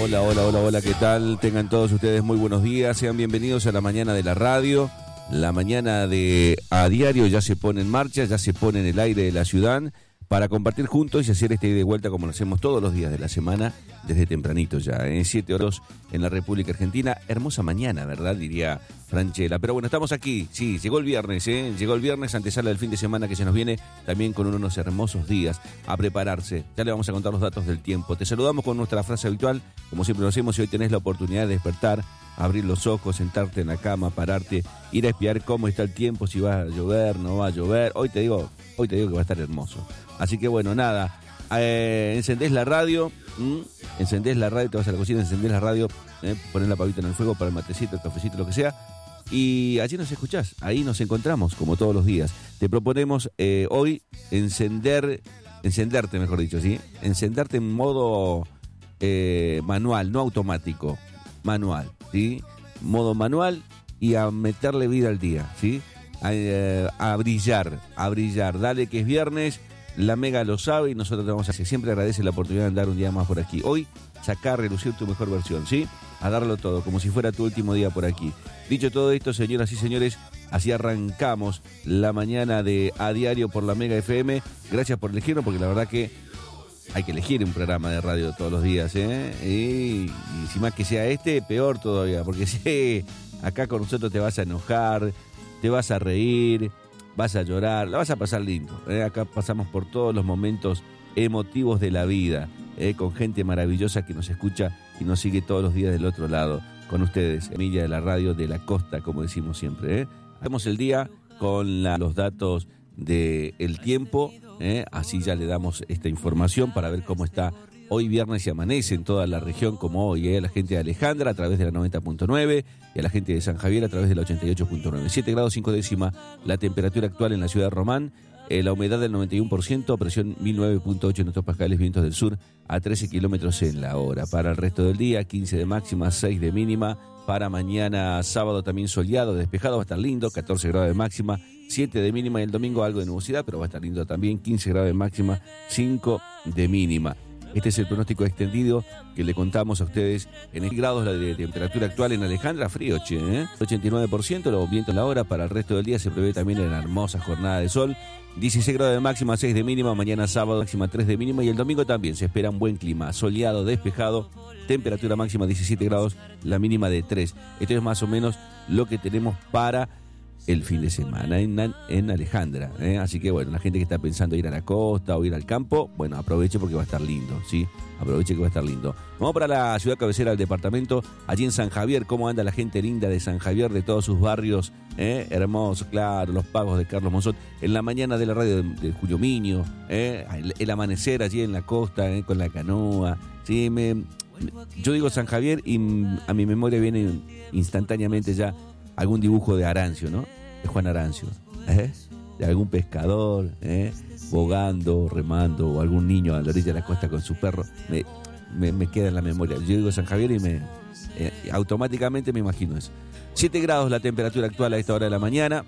Hola, hola, hola, hola, ¿qué tal? Tengan todos ustedes muy buenos días, sean bienvenidos a la mañana de la radio. La mañana de A Diario ya se pone en marcha, ya se pone en el aire de la ciudad para compartir juntos y hacer este ida y vuelta como lo hacemos todos los días de la semana, desde tempranito ya, 7 horas en la República Argentina. Hermosa mañana, ¿verdad? Diría Franchella. Pero bueno, estamos aquí, sí, llegó el viernes, llegó el viernes, antesala del fin de semana que se nos viene, también con unos hermosos días a prepararse. Ya le vamos a contar los datos del tiempo. Te saludamos con nuestra frase habitual, como siempre lo hacemos, y hoy tenés la oportunidad de despertar, abrir los ojos, sentarte en la cama, pararte, ir a espiar cómo está el tiempo, si va a llover, no va a llover. Hoy te digo que va a estar hermoso. Así que bueno, nada, encendés la radio, te vas a la cocina, encendés la radio, ponés la pavita en el fuego para el matecito, el cafecito, lo que sea, y allí nos escuchás, ahí nos encontramos, como todos los días. Te proponemos hoy encenderte, mejor dicho, ¿sí? Encenderte en modo manual, no automático, manual, ¿sí? Modo manual y a meterle vida al día, ¿sí? A brillar, dale que es viernes, la Mega lo sabe y nosotros te vamos a hacer. Siempre agradece la oportunidad de andar un día más por aquí. Hoy, sacar, relucir tu mejor versión, ¿sí? A darlo todo, como si fuera tu último día por aquí. Dicho todo esto, señoras y señores, así arrancamos la mañana de A Diario por la Mega FM. Gracias por elegirnos, porque la verdad que hay que elegir un programa de radio todos los días, y si más que sea este, peor todavía, porque si acá con nosotros te vas a enojar, te vas a reír, vas a llorar, la vas a pasar lindo. Acá pasamos por todos los momentos emotivos de la vida, con gente maravillosa que nos escucha y nos sigue todos los días del otro lado, con ustedes, Emilia de la radio de la costa, como decimos siempre. Hacemos el día con los datos del tiempo, así ya le damos esta información para ver cómo está hoy viernes y amanece en toda la región como hoy, a la gente de Alejandra a través de la 90.9 y a la gente de San Javier a través de la 88.9. 7 grados 5 décimas la temperatura actual en la ciudad de Román, la humedad del 91%, presión 1009.8 en hectopascales, vientos del sur a 13 kilómetros en la hora. Para el resto del día, 15 de máxima, 6 de mínima. Para mañana sábado también soleado, despejado, va a estar lindo, 14 grados de máxima, 7 de mínima, y el domingo algo de nubosidad, pero va a estar lindo también, 15 grados de máxima, 5 de mínima. Este es el pronóstico extendido que le contamos a ustedes en el grados de temperatura actual en Alejandra, frío, 89% los vientos la hora. Para el resto del día se prevé también una hermosa jornada de sol, 16 grados de máxima, 6 de mínima, mañana sábado máxima 3 de mínima, y el domingo también se espera un buen clima, soleado, despejado, temperatura máxima 17 grados, la mínima de 3. Esto es más o menos lo que tenemos para el fin de semana en Alejandra, así que bueno, la gente que está pensando ir a la costa o ir al campo, bueno, aproveche porque va a estar lindo, ¿sí? Aproveche que va a estar lindo. Vamos para la ciudad cabecera del departamento, allí en San Javier. ¿Cómo anda la gente linda de San Javier, de todos sus barrios hermosos? Claro, los pagos de Carlos Monzón, en la mañana de la radio de Julio Miño, el amanecer allí en la costa, con la canoa, ¿sí? Yo digo San Javier y a mi memoria viene instantáneamente ya algún dibujo de Arancio, ¿no? De Juan Arancio, de algún pescador, bogando, remando, o algún niño a la orilla de la costa con su perro. Me queda en la memoria. Yo digo San Javier y automáticamente me imagino eso. 7 grados la temperatura actual a esta hora de la mañana.